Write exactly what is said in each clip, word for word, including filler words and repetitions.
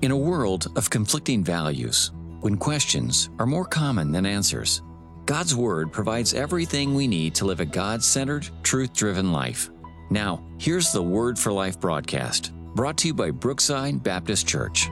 In a world of conflicting values, when questions are more common than answers, God's Word provides everything we need to live a God-centered, truth-driven life. Now, here's the Word for Life broadcast, brought to you by Brookside Baptist Church.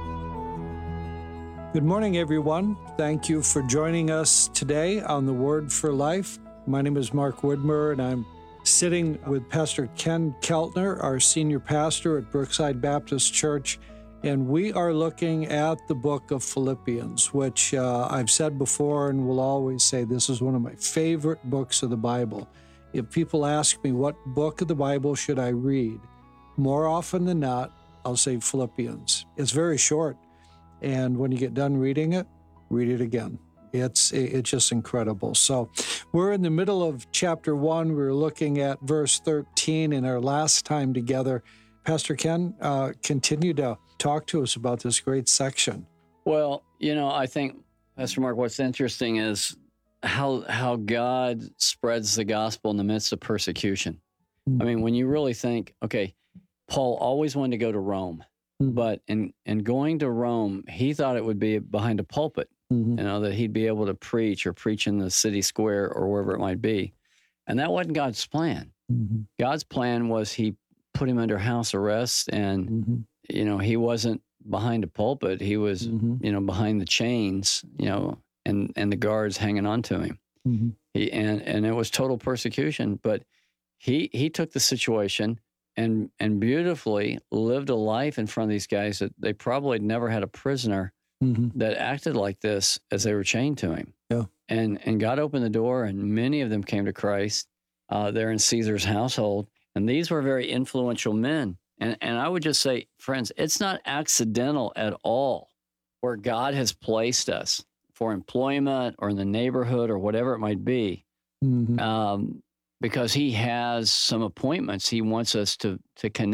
Good morning, everyone. Thank you for joining us today on the Word for Life. My name is Mark Widmer, and I'm sitting with Pastor Ken Keltner, our senior pastor at Brookside Baptist Church, and we are looking at the book of Philippians, which uh, I've said before and will always say this is one of my favorite books of the Bible. If people ask me what book of the Bible should I read, more often than not, I'll say Philippians. It's very short, and when you get done reading it, read it again. It's it's just incredible. So we're in the middle of chapter one. We're looking at verse thirteen in our last time together. Pastor Ken, uh, continue to talk to us about this great section. Well, you know, I think, Pastor Mark, what's interesting is how how God spreads the gospel in the midst of persecution. Mm-hmm. I mean, when you really think, okay, Paul always wanted to go to Rome, mm-hmm. but in, in going to Rome, he thought it would be behind a pulpit, mm-hmm. you know, that he'd be able to preach or preach in the city square or wherever it might be. And that wasn't God's plan. Mm-hmm. God's plan was he put him under house arrest, and mm-hmm. you know, he wasn't behind a pulpit. He was, mm-hmm. you know, behind the chains, you know, and, and the guards hanging on to him. Mm-hmm. He and and it was total persecution. But he he took the situation and and beautifully lived a life in front of these guys that they probably had never had a prisoner mm-hmm. that acted like this as they were chained to him. Yeah. And and God opened the door, and many of them came to Christ. Uh, they're in Caesar's household. And these were very influential men. And and I would just say, friends, it's not accidental at all where God has placed us for employment or in the neighborhood or whatever it might be, mm-hmm. um, because he has some appointments he wants us to, to connect.